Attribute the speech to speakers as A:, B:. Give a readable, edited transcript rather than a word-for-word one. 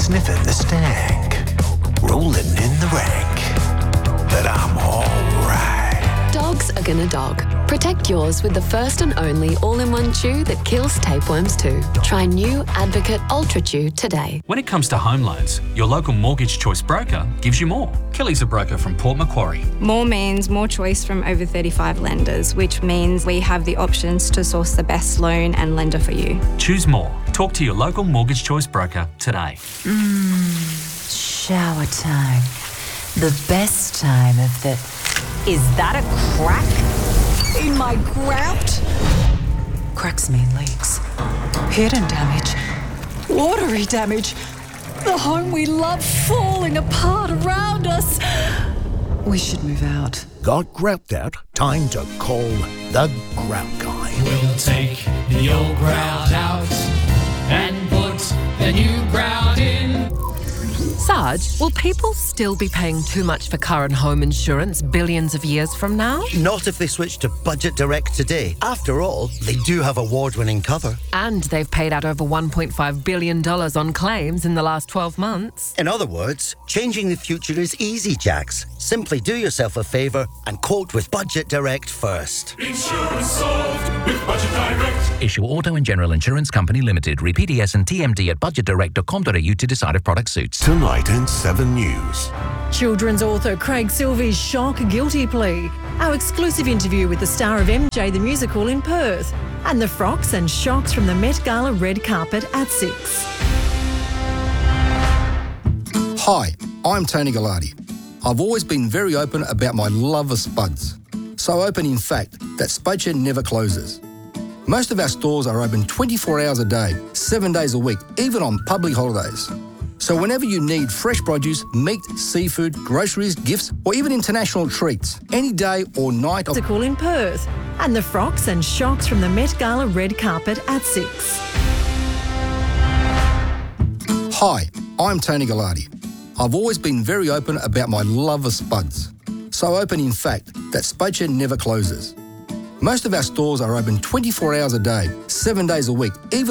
A: sniffing the stank, rolling in the rank. But I'm alright.
B: Dogs are gonna dog. Protect yours with the first and only all-in-one chew that kills tapeworms too. Try new Advocate Ultra Chew today.
C: When it comes to home loans, your local Mortgage Choice broker gives you more. Kelly's a broker from Port Macquarie.
D: More means more choice from over 35 lenders, which means we have the options to source the best loan and lender for you.
C: Choose more. Talk to your local Mortgage Choice broker today.
E: Shower time. The best time of the... Is that a crack in my grout? Cracks mean leaks. Hidden damage. Watery damage. The home we love falling apart around us. We should move out.
A: Got grout doubt? Time to call the Grout Guy.
F: We'll take the old grout out and put the new grout in.
G: Sarge, will people still be paying too much for car and home insurance billions of years from now?
H: Not if they switch to Budget Direct today. After all, they do have award-winning cover.
G: And they've paid out over $1.5 billion on claims in the last 12 months.
H: In other words, changing the future is easy, Jax. Simply do yourself a favour and quote with Budget Direct first.
F: Insurance solved with Budget Direct.
I: Issue Auto and General Insurance Company Limited. Read PDS and TMD at budgetdirect.com.au to decide if product suits.
A: Tonight in 7 News.
J: Children's author Craig Silvey's shock guilty plea. Our exclusive interview with the star of MJ the Musical in Perth. And the frocks and shocks from the Met Gala red carpet at 6.
K: Hi, I'm Tony Gallardi. I've always been very open about my love of spuds. So open, in fact, that Spudshed never closes. Most of our stores are open 24 hours a day, 7 days a week, even on public holidays. So whenever you need fresh produce, meat, seafood, groceries, gifts, or even international treats, any day or night...
J: Musical in Perth. And the frocks and shocks from the Met Gala red carpet at 6.
K: Hi, I'm Tony Gallardi. I've always been very open about my love of spuds. So open, in fact, that Spudshed never closes. Most of our stores are open 24 hours a day, 7 days a week, even